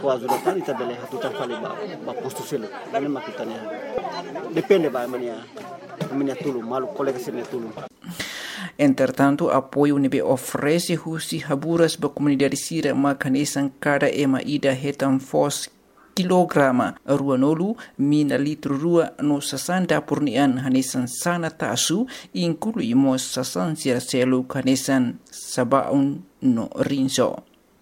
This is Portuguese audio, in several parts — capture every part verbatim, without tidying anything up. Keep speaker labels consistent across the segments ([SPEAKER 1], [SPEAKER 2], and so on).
[SPEAKER 1] for ajuda tan ita bele hatu tan fali ba ba posto selo bele makitania depende ba mania mania tulu malu colega sene tulu.
[SPEAKER 2] Entretanto, apoio nebe oferece husi haburas ba comunidade sira makanesan cada ema ida hetan fos kilograma ruanolu mina litro rua no sasanda purnian hanesan sana tasu incluímos sasan sira selo kanesan sabaun no rinso.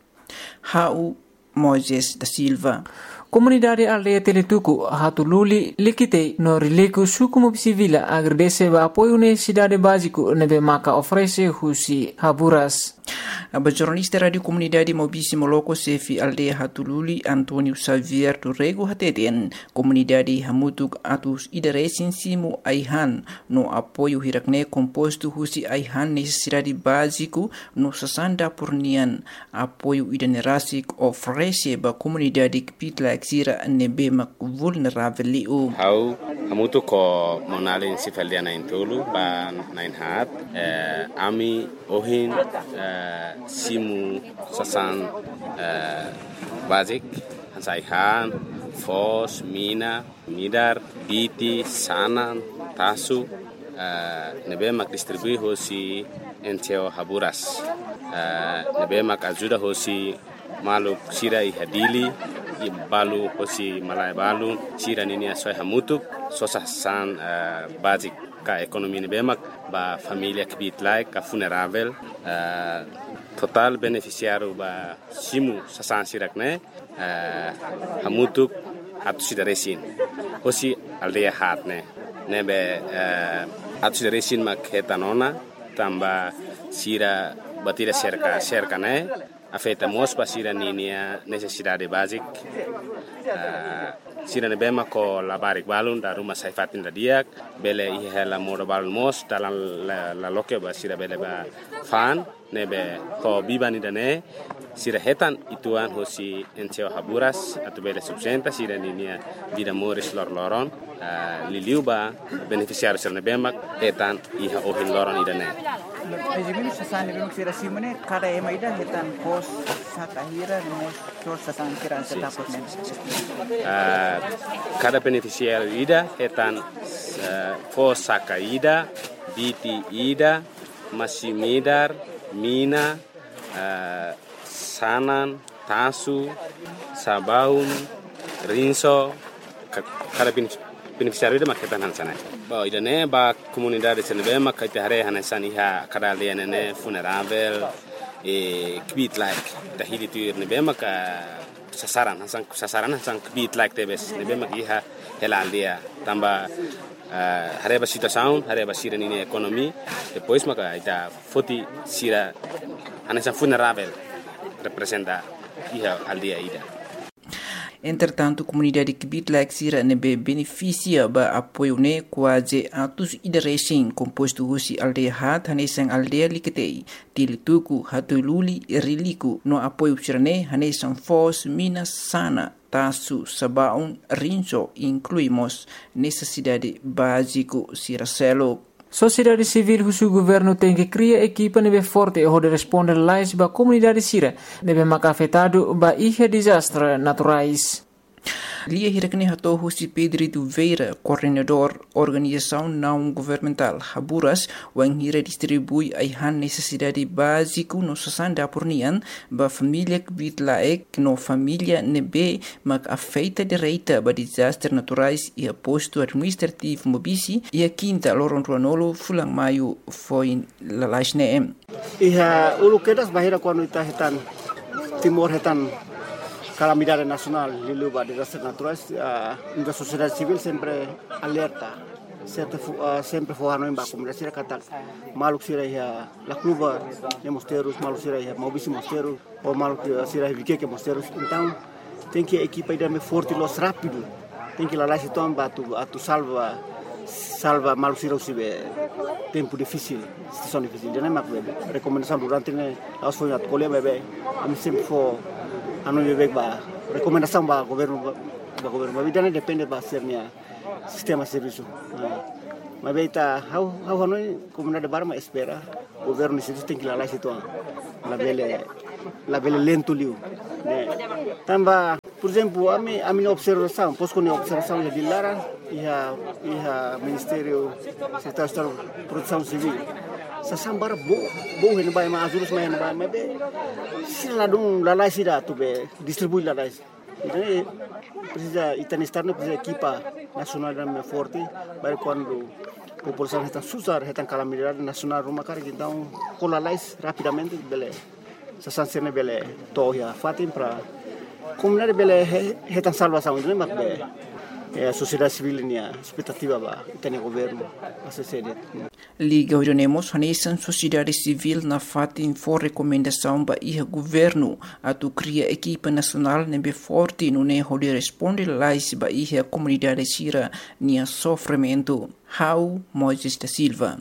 [SPEAKER 2] Hau Moises da Silva.
[SPEAKER 3] Comunidade aldeia Teletuku Hatululi likite no rileku sukumu civila agradece ba apoio necessidade básico nebe maka oferece husi haburas.
[SPEAKER 2] A jornalista Radio Comunidade Mobisi Moloko Sefi Aldeia Hatululi Antonio Xavier do Rego Hateten Comunidade Hamutuk Atus Idaresin Simu Aihan no apoio hirakne composto husi Aihan necessidade básico no sasanda purnian apoio idanerasik oferece ba comunidade kpitla sira nebe mak vulnerável liu.
[SPEAKER 4] Hau hamutu ko monalin sifaliana intulu ba nine hat eh, ami ohin eh, simu sasan eh, basic hansaihan fos mina midar biti sanan tasu eh, nebe mak distribui hosi enteo haburas eh, nebe mak ajuda hosi maluk sira ihadili balu hosi malai balu sira nini asoi hamutuk sosa san uh, basic ka ekonomi ni bemak ba familia kbit like ka funerável uh, total beneficiário ba simu sasan sirakne uh, hamutuk atu sida resin hosi aldeia hatne nebe uh, atu sida resin mak hetanona tamba sira batira cerca cerca ne afeta mos pasira ninia necessidade basic uh, sira ne bema ko labarik balun da rumah saifatin da diak bele ihela modo balun mos dalam la, la loke ba sira bele ba fan nebe ko bibani dane sira hetan ituan hosi enteo haburas atu bele subsenta sira ninia vida moris lor loron uh, liliu ba beneficiário sira ne bema etan iha ohin loron idane.
[SPEAKER 1] Ejimini sasani bimuk sira simone kada ema ida hetan pos sakahira mos tor sasan kira setaput men.
[SPEAKER 4] Cada beneficiário ida hetan uh, pos sakaida, biti ida, masimidar, mina, uh, sanan, tasu, sabaun, rinso, cada beneficiário ida maketan hansana. Ba ida ne ba comunidade senebe makite hare hanesan iha kada liane ne funerável e kbit like tahili tuir nebe maka sasaran hasan sasaran hasan kbit like tebes nebe mak iha hela aldia tamba uh, hare ba situação hare ba sira nini ekonomi depois maka ita foti sira hanesan funerável representa iha aldia ida.
[SPEAKER 2] Entretanto, a comunidade Kibitla Xira nebe beneficia ba apoio ne quase atus idaresin composto husi aldeia hat hanesan aldeia liketei tilituku hatululi riliku no apoio sirane hanesan fos mina sana tasu sabaun rinso incluímos necessidade básico siracelo.
[SPEAKER 3] Sociedade civil husu governo tem que criar equipa nebe forte e hode responder lais ba comunidade sira nebe maka afetado ba ihe desastre naturais.
[SPEAKER 2] Lia hirakne hato husi Pedro Duveira, coordenador organização não governamental Haburas, wang hira distribui aihan necessidade básico no sasanda pornian ba família kbit laek no família nebe mak afeita direita ba desastre naturais e a posto administrativo mobisi e a quinta loron ruanolo fulang maio foi lalasne.
[SPEAKER 1] Iha ulu kedas bahira quando ita hetan timor hetan calamidade nacional, lilu ba desastres naturais, uh, a sociedade civil sempre alerta, sempre uh, sempre forrano em ba comunidade sira kata maluk sira ya la cluba de mosteiros, maluk sira ya mobisi mosteiros, ou maluk sira ya vique mosteiros. Então tem que a equipa ir forte los rápido, tem que lá lá se tomba tu a tu salva salva maluk sira usibe tempo difícil, situação difícil. Já nem mak bebe, recomendação durante ne aos foi at colhe bebe, am sempre for anu bebek ba recomendação ba governo ba governo ba bidane depende ba sernia sistema serviço mas beita how how anu comunidade barma espera governo se tem que lá lá situ la bele la bele lento liu. Tambah, por exemplo, a minha a minha observação, posso com a observação de Lara e a e a Ministério Secretário de Produção Civil. Sasambara bo bo hen bai ma azurus mai bai ma be sila dum lalai sida tu be distribui lalai. Então precisa itani externo precisa equipa nacional da forte para quando a população está susar está calamidade nacional rumah kar então colalai rapidamente bele sasansene bele tohia fatim para comunidade bele está salvação não mak be a sociedade civil nia expectativa ba itani governo assessede
[SPEAKER 2] Liga Orionemos Hanesan sociedade civil na fatin for recomendação ba iha governo atu cria equipa nacional nebe forte no ne holi responde lais ba iha comunidade sira nia sofrimento. How Moises da Silva.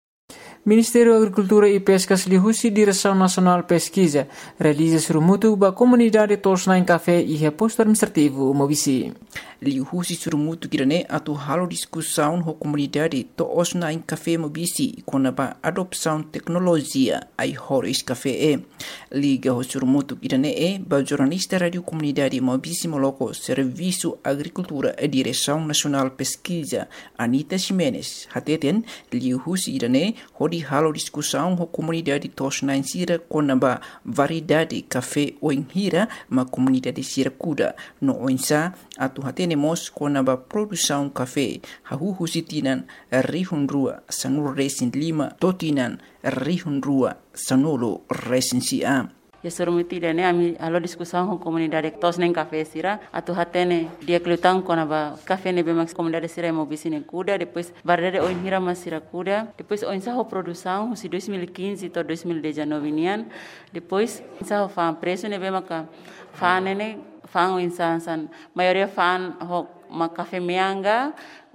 [SPEAKER 3] Ministério da Agricultura e Pescas lihusi Direção Nacional Pesquisa realiza surumutu ba comunidade Tosna em Café e reposto administrativo Mobisi.
[SPEAKER 2] Lihusi surumutu kirane atu halo discussão ho comunidade Tosna em Café Mobisi kona ba adopção tecnologia ai horis café e. Liga ho surumutu kirane e ba jornalista radio comunidade Mobisi Moloko Serviço Agricultura e Direção Nacional Pesquisa Anita Ximenes hateten lihusi kirane hodi halo discussão ho comunidade Tosna em Sira kona ba variedade café o inhira ma comunidade Sira kuda no oinsa atu hatenemos kona ba produção café hahu sitinan rihun rua sanur resin lima totinan rihun rua sanolo resin sia.
[SPEAKER 5] Ya surumuti dane ami alo discussão com comunidade Tosna em Café Sira atu hatene dia kelutang kona ba café ne bemax comunidade Sira Mobisi ne kuda depois variedade o inhira mas Sira kuda depois o insa ho produção si dois mil e quinze to dois mil e dezenove nian depois insa ho fa preço ne bemaka fa ne fa o insa san maioria fa ho ma café mianga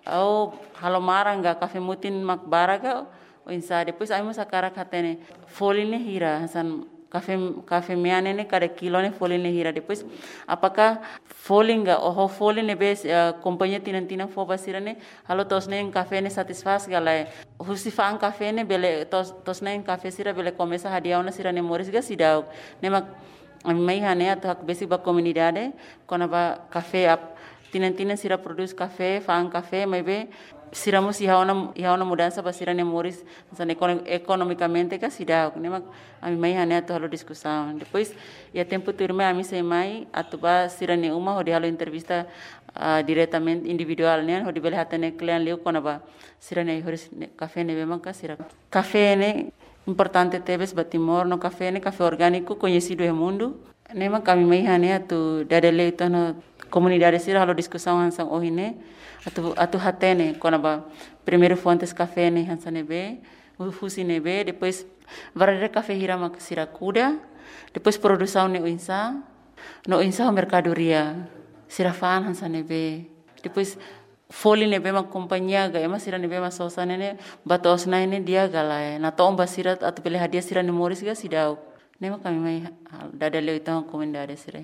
[SPEAKER 5] ou halomaranga café mutin mak baraga o insa depois ai mas akara hatene foline hira san Café café miane ne cada kilo ne folha ne hira depois apakah folinga oh folha ne bes companhia tinan tinan fo basira ne halo tos ne café ne satisfaz galai husifan café ne bele tos tos ne café sira bele começa hadiau na sira ne moris ga sidau ne mak mai hane atak besi ba comunidade kona ba café ap tinan tinan sira produz café fan café mai be siramos iha ona iha ona mudança basira ne moris san economicamente ka sidau ne mak ami mai hane atu halo discussão depois ia tempo turme ami sei mai atu ba sira ne uma hodi halo entrevista uh, diretamente individual ne hodi bele hatane client leu kona ba sira ne horis café ne be manka sira café ne importante tebes batimor no café ne café orgânico conhecido no mundo ne mak ami mai hane atu dadele itu no comunidade sira halo discussão hansang ohine atu atu hatene kona ba primeiro fontes café ne hansane be ufusi ne be depois variedade café hira mak sira kuda depois produção ne insa no insa mercadoria sira fan hansane be depois folha ne be mak companhia ga ema sira ne be mak sosa ne batos na ne dia galai na tomba sira atu pele hadiah sira ne moris ga sidau nema kami mai dadale itang comunidade sira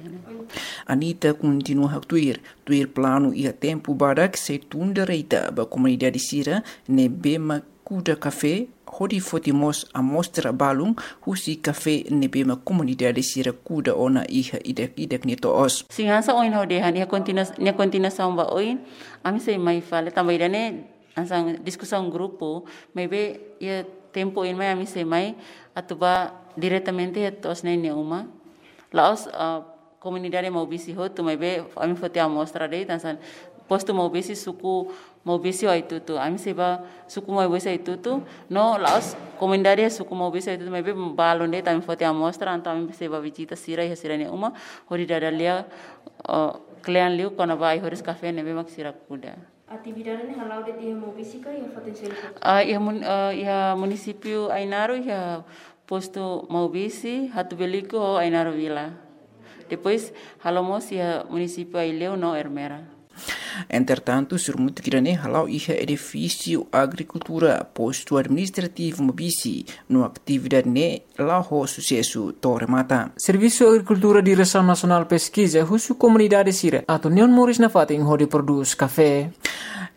[SPEAKER 2] Anita continua a tuir tuir plano e a tempo barak se tunda reita ba comunidade sira ne bema kuda café hodi fotimos a mostra balung husi café ne bema comunidade sira kuda ona iha idek idek ni toos
[SPEAKER 5] singansa oin hode han ia continua ne continua samba oin ami sei mai fale tambaidane ansang discussão grupo maybe ia tempo in mai ami sei mai atuba diretamente a tos ne uma laos uh, comunidade Mobisi ho tu maybe ami fote a mostra dei tansan posto Mobisi suku Mobisi ai tutu ami seba suku Mobisi ai tutu no laos comunidade suku Mobisi ai tutu maybe balon dei tami fote a mostra anta ami seba visita sira e sira ne uma hori dadalia uh, client liu kona vai horis café ne be mak sira kuda
[SPEAKER 6] atividade ne halau de dia Mobisi ka ia potensial
[SPEAKER 5] ah ia mun ia município Ainaro ia posto Mobisi hatu beliko Ainaro Vila depois halomos ia município Aileu no Ermera.
[SPEAKER 2] Entretanto, surmutu kirane halau iha edifício agricultura posto administrativo Mobisi no atividade ne lao sucesso Torre Mata.
[SPEAKER 3] Serviço Agricultura Direção Nacional Pesquisa husu comunidade sira atau neon moris na fating hodi produz café.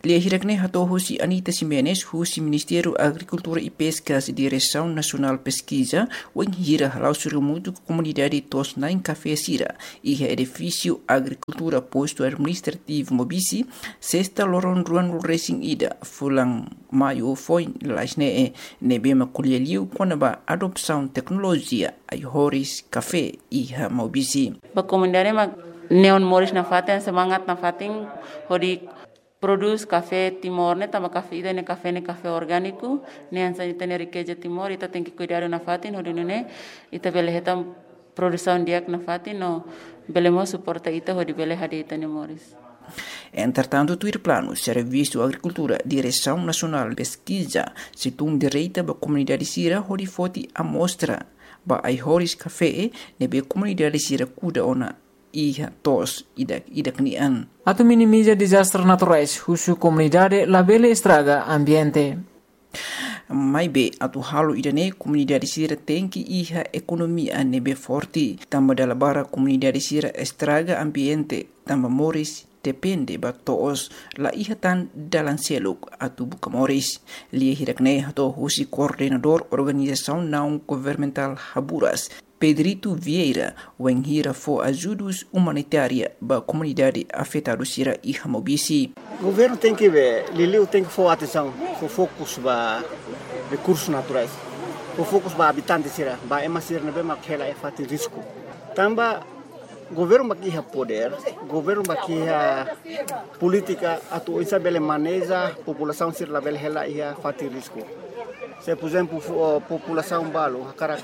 [SPEAKER 2] Lia hirakne hato husi Anita Ximenes husi Ministério Agricultura e Pescas Direção Nacional Pesquisa wen hira halau surumutu comunidade tos na Café Sira e edifício Agricultura Posto Administrativo Mobisi sexta loron ruan racing ida fulang maio foi lasne nebema kulheliu quando adopção tecnologia ai horis café e Mobisi.
[SPEAKER 5] Ba comunidade ma neon moris na faten semangat na fatin hodi produz café Timor ne tama café ida ne café ne café orgânico ne ansa itane riqueza Timor ita tem que cuidar na fatin hodi ne ita bele hetam produção diak na fatin no belemo suporta ita hodi bele hadi itane moris.
[SPEAKER 2] Entretanto, tuir plano, Serviço Agricultura, Direção Nacional Pesquisa, se tum direita ba comunidade sira hodi foti amostra ba ai horis café nebe comunidade sira kuda ona iha tos idak idak nian.
[SPEAKER 3] Atu minimiza desastres naturais, husu comunidade labele estraga ambiente.
[SPEAKER 2] Mai be atu halo idane comunidade sira tem que iha economia nebe forte, tamba dala bara comunidade sira estraga ambiente, tamba moris depende ba toos la iha tan dalan seluk atu buka moris. Lia hirakne hato husi coordenador organização não governamental Haburas, Pedrito Vieira, wen hira fo ajudos humanitária ba comunidade afetada sira iha Mobisi.
[SPEAKER 1] O governo tem que ver, Liliu tem que for atenção, for focus ba recursos naturais, for focus ba habitantes sira, ba emasir nebe makela e fati risco. Tamba governo bakia poder, governo bakia política atu isa bele maneja população sir la bele hela ia fati risco. Se por exemplo população balo hakara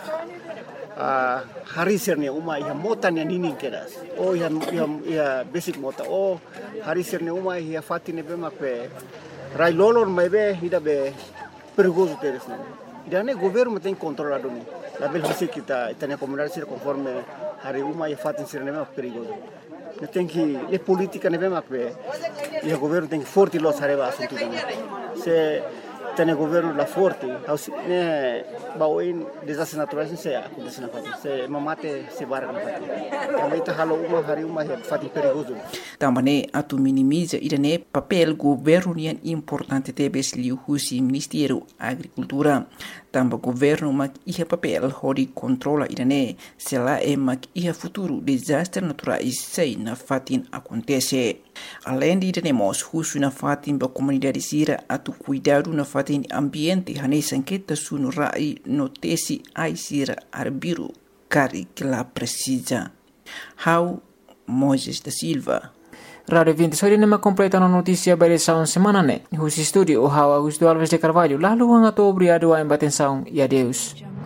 [SPEAKER 1] a hari sirne uma ia mota ne ninin kedas. O ia ia basic mota o hari sirne uma ia fati ne bema pe rai lolor mebe ida be perigoso teres. Ida ne governo tem controlado ni. La bele hisi kita itania comunidade sir conforme hari uma ia fatin sir nema perigoso. Ne tem que e política nema pe e o governo tem que forte los areba assunto. Se tem governo la forte, ne baoin desastres naturais se acontece na fatin. Se mamate se barra na fatin. Também tá halo uma hari uma ia fatin perigoso.
[SPEAKER 2] Também atu minimiza idane papel governo nian importante tebes liu husi Ministério Agricultura. Tamba governo mak iha papel hori controla idane se la e mak iha futuro desastre naturais sei na fatin acontece. Além de idane husu na fatin ba comunidade sira atu cuidado na fatin ambiente hane sanqueta sunu rai notesi ai sira arbiru kari que la precisa. How Moses da Silva.
[SPEAKER 3] Radio vinte sori nema completa na notícia barisaun semana ne. Husi studio o How Augusto Alves de Carvalho. Lalu ang ato obrigado a embatensaun e adeus.